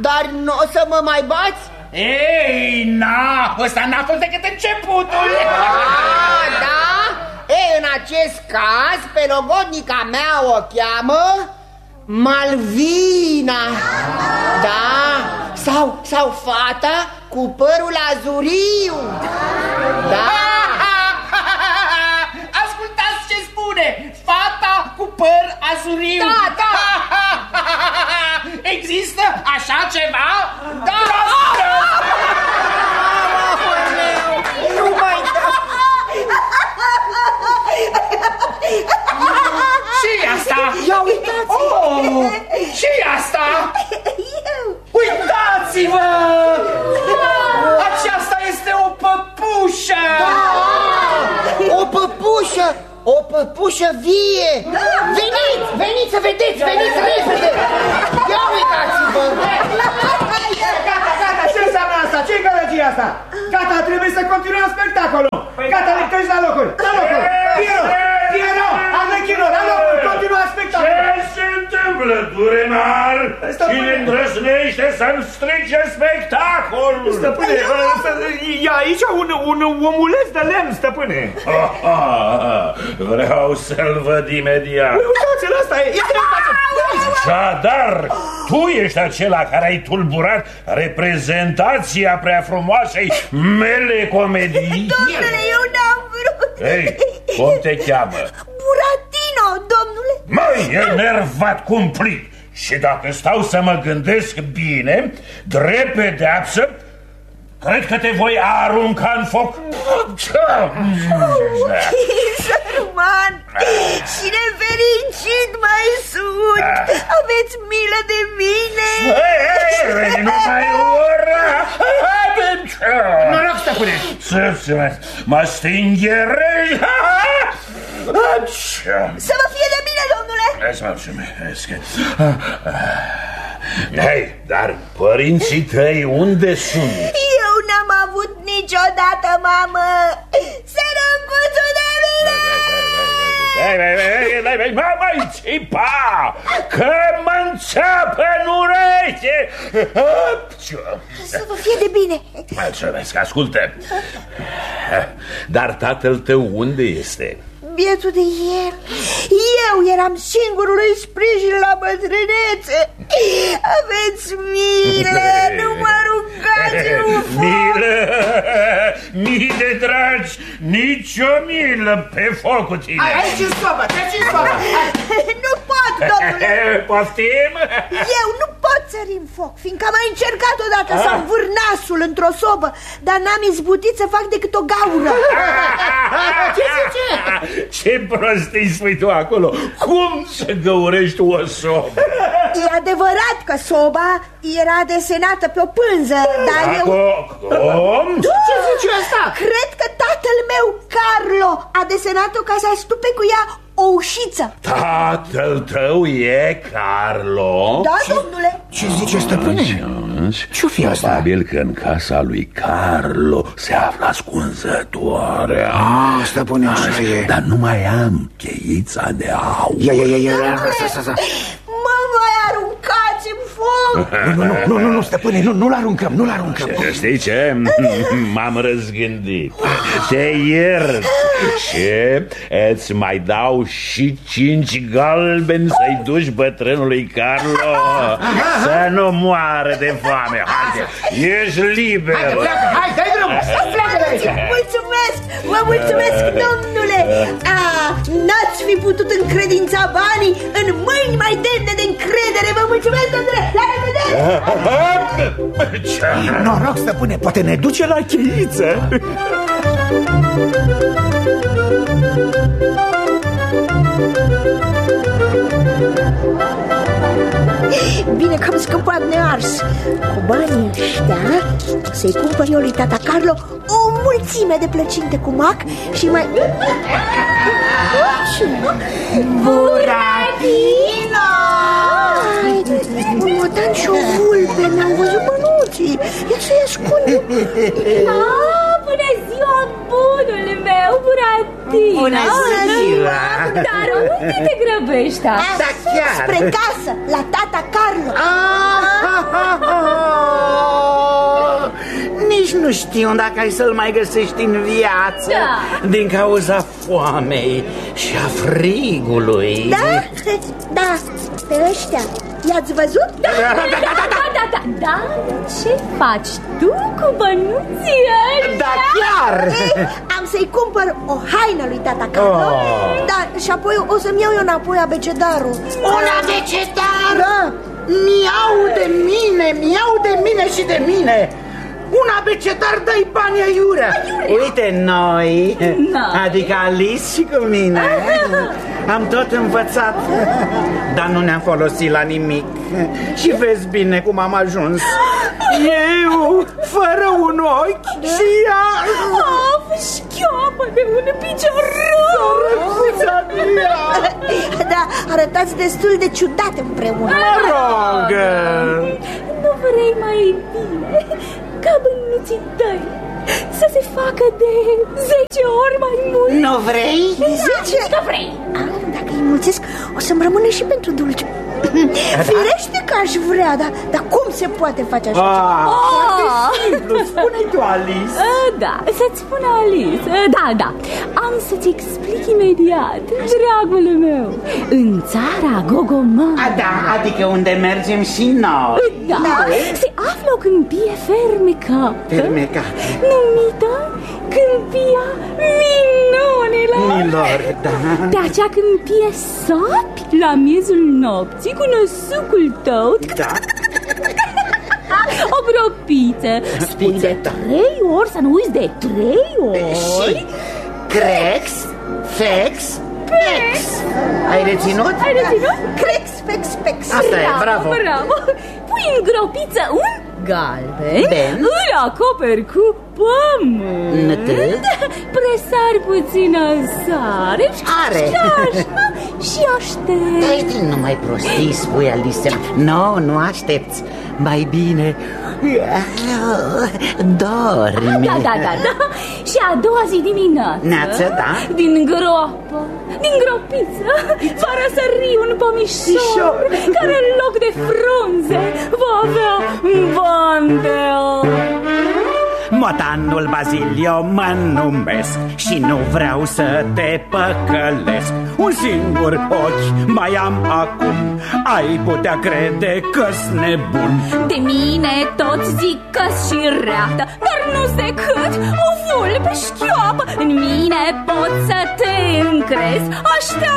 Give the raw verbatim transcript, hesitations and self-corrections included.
dar nu o să mă mai bați? Ei, na, ăsta n-a fost decât începutul. Ah, da? Ei, în acest caz, pe logodnica mea o cheamă Malvina. Da? Sau, sau fata cu părul azuriu. Da? Ascultați ce spune, fata cu păr azuriu. Da, da. Există așa ceva? Da. Nu mai da. Și asta? Ia uitați! Oh, și asta? Uitați-vă! Aceasta este o păpușă! Da! O păpușă! O păpușă vie! Da! Veniți! Veniți să vedeți! Veniți repede! Ia uitați-vă! Gata, gata! Ce înseamnă asta? Ce-i gălăgia asta? Gata, trebuie să continuăm spectacolul! Gata, lectăți la locuri! La locuri! Piero! Piero! Arlecchino! La locuri! Continuăm spectacolul! Ce se întâmplă, Durenar? Cine îndrăznește să-mi strice spectacolul? Stăpâne, e aici un, un omuleț de lemn, stăpâne! Vreau să-l văd imediat. Uitați-l, ăsta e! Așadar, tu ești acela care ai tulburat reprezentația prea frumoasei mele comedii? Domnule, eu n-am vrut. Ei, cum te cheamă? Buratino, domnule. Măi, enervat cumplit. Și dacă stau să mă gândesc bine, drept pedeapsă, cred că te voi arunca în foc. Sărman și nefericit mai sunt. Aveți milă de mine. Ei, nu mai ura. Noroc, stăpâne. Să mă stingherești. Să vă fie de bine, domnule. Să mulțumesc. Hei, dar părinții tăi unde sunt? Eu n-am avut niciodată mamă. Sărăcuțul de mine. Mă mai țipa, că mă înțeapă în ureche. Să vă fie de bine. Mulțumesc, ascultă. Dar tatăl tău unde este? Bietul de el. Eu eram singurul sprijin la bătrânețe. Aveți milă, nu mă aruncați în foc. Milă, mii de dragi, nicio milă pe foc cu tine. Aici în sobă, treci în sobă. Nu pot, domnule. Poftim? Eu nu pot sări în foc, fiindcă am mai încercat odată să învâr nasul într-o sobă, dar n-am izbutit să fac decât o gaură. Ce zice? Ce prostii spui tu acolo? Cum să găurești o sobă? E adevărat că soba era desenată pe o pânză, dar eu... Cum? Ce zice asta? Cred că tatăl meu, Carlo, a desenat-o ca să astupe cu ea o ușiță. Tatăl tău e Carlo? Da, domnule. Ce zice, stăpâne? Ce-o fi asta? Probabil că în casa lui Carlo se află ascunzătoarea. Ah, stăpâne, așa e. Dar nu mai am cheița de aur. Ia, ia, ia, ia, asta, asta, asta. Mă mai aruncați în foc. Nu, nu, nu, nu, nu, stăpâne, nu, nu-l aruncăm, nu-l aruncăm. Știi ce? M-am răzgândit. Te iert și îți mai dau și cinci galbeni să-i duci bătrânului Carlo să nu moară de foame. Haide, ești liber. Haide, pleacă, hai, dai drumul, pleacă de aici. Mulțumesc, vă mulțumesc, domnule. A, n-ați fi putut încredința banii în mâini mai demne de încredere. Vă mulțumesc, domnule, la revedere. Noroc, stăpâne, poate ne duce la cheiță. Bine că am scăpat nears. Cu banii ăștia să-i cumpăr eu lui tata Carlo o mulțime de plăcinte cu mac și mai... Buratino! Un motan și o vulpe mi-au văzut bănuții. Ia să-i ascund. Ah, bună ziua, bunul meu, Buratino. Bună ziua! Dar unde te grăbești? Da, chiar. Spre casă, la tata Carlo. Ah, ah, ah, ah. nu știu dacă ai să-l mai găsești în viață. Da. Din cauza foamei și a frigului. Da? Da, pe ăștia i-ați văzut? Da, da, da, da, da, da. Dar ce faci tu cu bănuții ăștia? Da, chiar! Ei, am să-i cumpăr o haină lui tata Carlo. Oh. Da, și apoi o să-mi iau eu înapoi abecedarul. Un abecedar? Da. Mi-au de mine, mi-au de mine și de mine. Un abecedar, dai bani aiurea. Uite, noi, Da. adică Alice și cu mine, am tot învățat, dar nu ne-am folosit la nimic. Și vezi bine cum am ajuns. Eu, fără un ochi și ea. Of, șchioapă de un picior rău. Da, arătați destul de ciudat împreună. Mă rog. Nu vrei mai bine ca bănuții tăi să se facă de zece ori mai mult? Nu vrei? Zice? Da, vrei. Ah, dacă îi mulțesc, o să-mi rămână și pentru dulce. Firește că aș vrea, dar, dar cum se poate face așa ceva? Ah, foarte Ah. simplu, spune-i tu, Alice. Ah, da, să-ți spun Alice. Ah, Da, da, am să-ți explic imediat, dragul meu. În țara Gogomar, A, da, adică unde mergem și noi. da, se află o câmpie fermecată, Fermecată. numită Câmpia Minunilor. Milor, da. De acea câmpie sapi la miezul nopții cu năsucul tău, Da. o gropiță. Spui de Da. trei ori, să nu uiți de trei ori. Și Crex, Fex, Pex. Ai reținut? Ai reținut? Crex, pex, pex. Asta e, bravo. Bravo. Pui în gropiță un galben, Ben. îl acoperi cu pământ, Nătât. presari puțină sare Are. și așa, și aștept. Ai nu mai prostii, spui Alice. Nu, nu aștepți. Mai bine dormi. Da, da, da, da. Și a doua zi dimineață, Neață, da. din gropă, din gropiță, va răsări un pomișor care în loc de frunze va avea bandel. Motanul Bazilio mă numesc și nu vreau să te păcălesc. Un singur ochi mai am acum, ai putea crede că-s nebun. De mine toți zic că-s și reată, dar nu-s decât o vulpe șchioapă. În mine poți să te încrezi, aștept